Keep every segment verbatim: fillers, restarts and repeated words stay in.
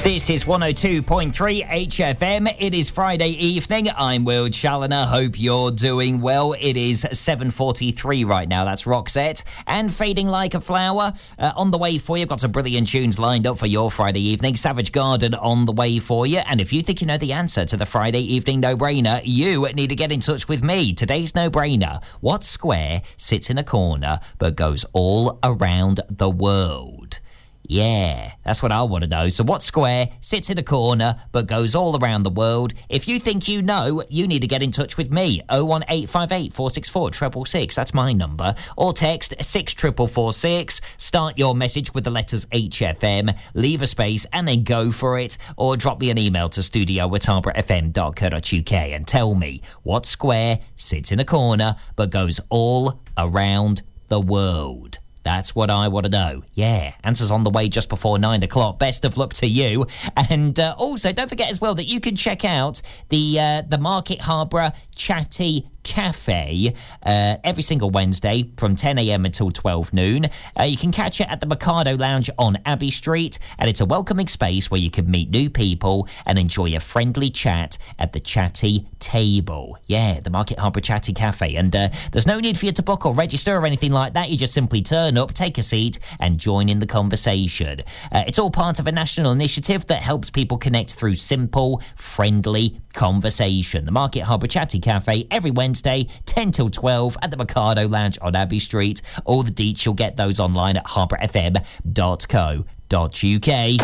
This is one oh two point three H F M. It is Friday evening. I'm Will Challoner. Hope you're doing well. It is seven forty-three right now. That's Roxette and Fading Like a Flower. Uh, on the way for you. Got some brilliant tunes lined up for your Friday evening. Savage Garden on the way for you. And if you think you know the answer to the Friday evening no-brainer, you need to get in touch with me. Today's no-brainer. What square sits in a corner but goes all around the world? Yeah, that's what I want to know. So what square sits in a corner but goes all around the world? If you think you know, you need to get in touch with me. oh one eight five eight, four six four, six six six. That's my number. Or text six four four four six. Start your message with the letters H F M. Leave a space and then go for it. Or drop me an email to studio at harborough f m dot co dot u k and tell me what square sits in a corner but goes all around the world. That's what I want to know. Yeah, answers on the way just before nine o'clock. Best of luck to you. And uh, also, don't forget as well that you can check out the uh, the Market Harborough Chatty Cafe uh, every single Wednesday from ten a.m. until twelve noon. Uh, you can catch it at the Mikado Lounge on Abbey Street, and it's a welcoming space where you can meet new people and enjoy a friendly chat at the Chatty Table. Yeah, the Market Harborough Chatty Cafe. And uh, there's no need for you to book or register or anything like that. You just simply turn up, take a seat, and join in the conversation. Uh, it's all part of a national initiative that helps people connect through simple, friendly conversation. The Market Harborough Chatty Cafe every Wednesday, ten till twelve at the Mikado Lounge on Abbey Street. All the deets, you'll get those online at harborough f m dot co dot u k.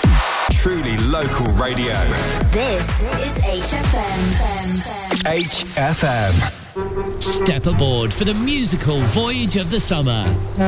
Truly local radio. This is H F M. H F M. Step aboard for the musical voyage of the summer.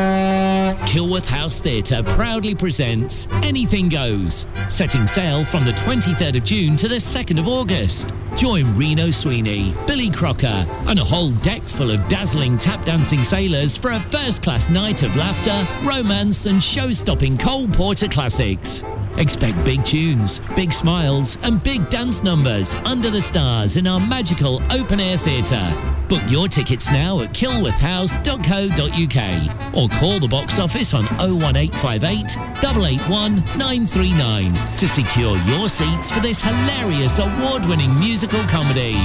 Kilworth House Theatre proudly presents Anything Goes, setting sail from the twenty-third of June to the second of August. Join Reno Sweeney, Billy Crocker, and a whole deck full of dazzling tap-dancing sailors for a first-class night of laughter, romance, and show-stopping Cole Porter classics. Expect big tunes, big smiles, and big dance numbers under the stars in our magical open-air theatre. Book your tickets now at kilworth house dot co dot u k or call the box office on oh one eight five eight, eight eight one, nine three nine to secure your seats for this hilarious award-winning musical comedy.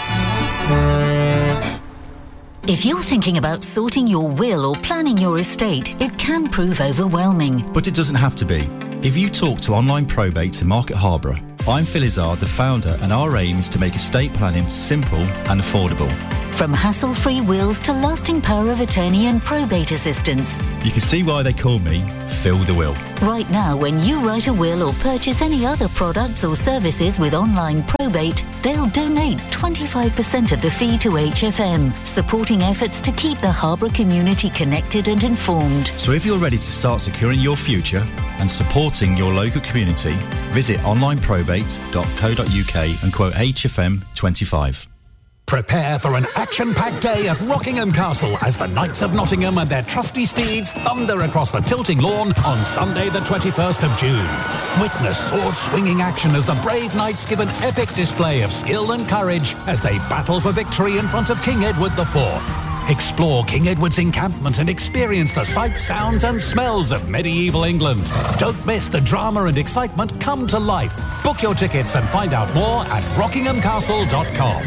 If you're thinking about sorting your will or planning your estate, it can prove overwhelming. But it doesn't have to be. If you talk to Online Probate in Market Harborough, I'm Phil Izzard, the founder, and our aim is to make estate planning simple and affordable. From hassle-free wills to lasting power of attorney and probate assistance. You can see why they call me Phil the Will. Right now, when you write a will or purchase any other products or services with Online Probate, they'll donate twenty-five percent of the fee to H F M, supporting efforts to keep the Harborough community connected and informed. So if you're ready to start securing your future and supporting your local community, visit online probate dot co dot u k and quote H F M twenty-five. Prepare for an action-packed day at Rockingham Castle as the Knights of Nottingham and their trusty steeds thunder across the tilting lawn on Sunday the twenty-first of June. Witness sword-swinging action as the brave knights give an epic display of skill and courage as they battle for victory in front of King Edward the fourth. Explore King Edward's encampment and experience the sights, sounds and smells of medieval England. Don't miss the drama and excitement come to life. Book your tickets and find out more at rockingham castle dot com.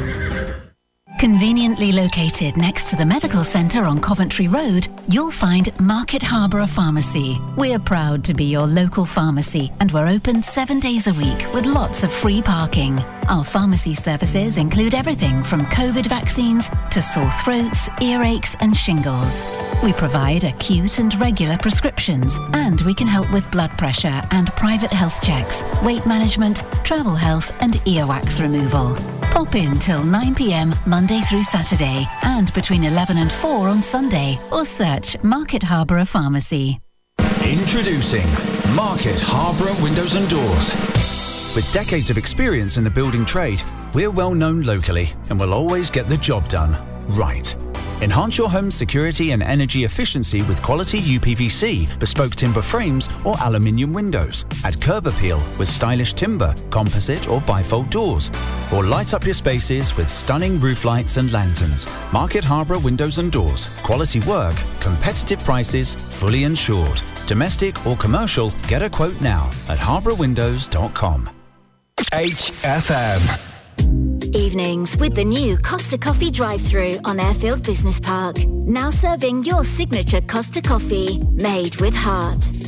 Conveniently located next to the medical centre on Coventry Road, you'll find Market Harborough Pharmacy. We're proud to be your local pharmacy and we're open seven days a week with lots of free parking. Our pharmacy services include everything from COVID vaccines to sore throats, earaches and shingles. We provide acute and regular prescriptions, and we can help with blood pressure and private health checks, weight management, travel health and earwax removal. Pop in till nine p m Monday through Saturday and between eleven and four on Sunday, or search Market Harborough Pharmacy. Introducing Market Harborough Windows and Doors. With decades of experience in the building trade, we're well known locally and will always get the job done right. Enhance your home's security and energy efficiency with quality U P V C, bespoke timber frames or aluminium windows. Add curb appeal with stylish timber, composite or bifold doors. Or light up your spaces with stunning roof lights and lanterns. Market Harborough Windows and Doors. Quality work, competitive prices, fully insured. domestic or commercial, get a quote now at harborough windows dot com. H F M. Evenings with the new Costa Coffee drive-thru on Airfield Business Park. Now serving your signature Costa Coffee, made with heart.